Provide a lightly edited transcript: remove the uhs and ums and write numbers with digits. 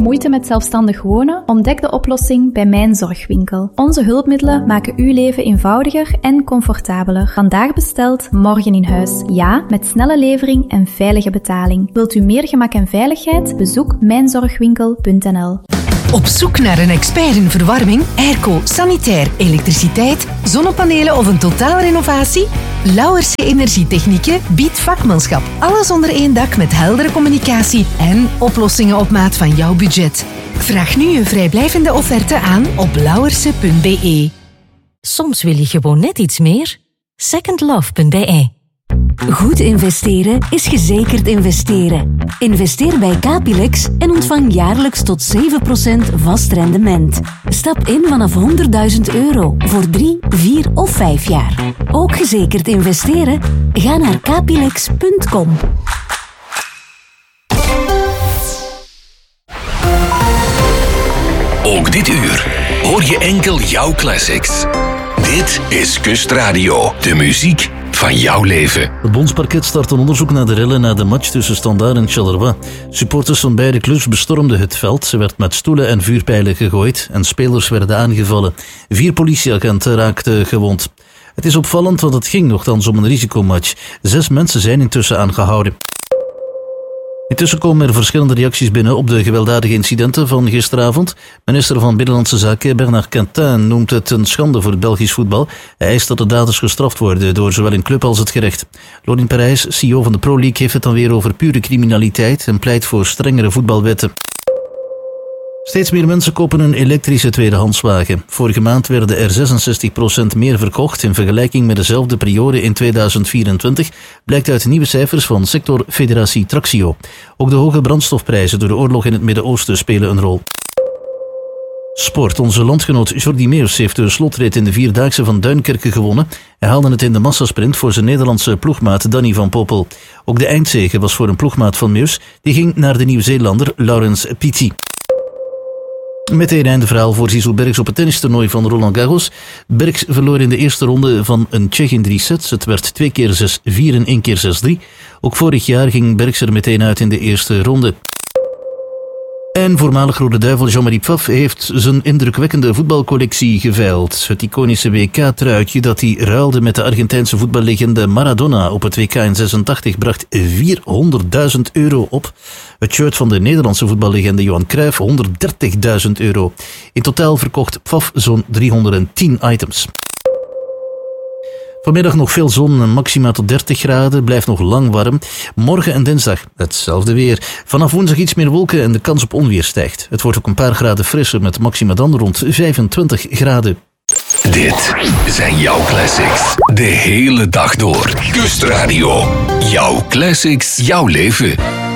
Moeite met zelfstandig wonen? Ontdek de oplossing bij Mijn Zorgwinkel. Onze hulpmiddelen maken uw leven eenvoudiger en comfortabeler. Vandaag besteld, morgen in huis. Ja, met snelle levering en veilige betaling. Wilt u meer gemak en veiligheid? Bezoek mijnzorgwinkel.nl. Op zoek naar een expert in verwarming, airco, sanitair, elektriciteit, zonnepanelen of een totaalrenovatie? Lauwerse Energietechnieken biedt vakmanschap. Alles onder één dak met heldere communicatie en oplossingen op maat van jouw budget. Vraag nu een vrijblijvende offerte aan op lauwerse.be. Soms wil je gewoon net iets meer. Secondlove.be. Goed investeren is gezekerd investeren. Investeer bij Capilex en ontvang jaarlijks tot 7% vast rendement. Stap in vanaf €100.000 voor 3, 4 of 5 jaar. Ook gezekerd investeren? Ga naar capilex.com. Ook dit uur hoor je enkel jouw classics. Dit is Kustradio, de muziek van jouw leven. Het Bondsparket start een onderzoek naar de rellen na de match tussen Standaard en Charleroi. Supporters van beide clubs bestormden het veld. Ze werd met stoelen en vuurpijlen gegooid en spelers werden aangevallen. 4 politieagenten raakten gewond. Het is opvallend, want het ging nogthans om een risicomatch. 6 mensen zijn intussen aangehouden. Intussen komen er verschillende reacties binnen op de gewelddadige incidenten van gisteravond. Minister van Binnenlandse Zaken Bernard Quentin noemt het een schande voor het Belgisch voetbal. Hij eist dat de daders gestraft worden door zowel een club als het gerecht. Lorin Parijs, CEO van de Pro League, heeft het dan weer over pure criminaliteit en pleit voor strengere voetbalwetten. Steeds meer mensen kopen een elektrische tweedehandswagen. Vorige maand werden er 66% meer verkocht in vergelijking met dezelfde periode in 2024, blijkt uit nieuwe cijfers van sector Federatie Traxio. Ook de hoge brandstofprijzen door de oorlog in het Midden-Oosten spelen een rol. Sport. Onze landgenoot Jordi Meeuws heeft de slotrit in de 4-daagse van Duinkerke gewonnen. Hij haalde het in de massasprint voor zijn Nederlandse ploegmaat Danny van Poppel. Ook de eindzege was voor een ploegmaat van Meeuws. Die ging naar de Nieuw-Zeelander Laurens Pitti. Meteen einde verhaal voor Zizou Bergs op het tennistoernooi van Roland Garros. Bergs verloor in de eerste ronde van een Tsjech in 3 sets. Het werd 2 keer 6-4 en 1 keer 6-3. Ook vorig jaar ging Bergs er meteen uit in de eerste ronde. En voormalig Rode Duivel Jean-Marie Pfaff heeft zijn indrukwekkende voetbalcollectie geveild. Het iconische WK-truitje dat hij ruilde met de Argentijnse voetballegende Maradona op het WK in 86 bracht €400.000 op. Het shirt van de Nederlandse voetballegende Johan Cruijff €130.000. In totaal verkocht Pfaff zo'n 310 items. Vanmiddag nog veel zon en maxima tot 30 graden. Blijft nog lang warm. Morgen en dinsdag hetzelfde weer. Vanaf woensdag iets meer wolken en de kans op onweer stijgt. Het wordt ook een paar graden frisser met maxima dan rond 25 graden. Dit zijn jouw classics. De hele dag door. Kustradio. Jouw classics, jouw leven.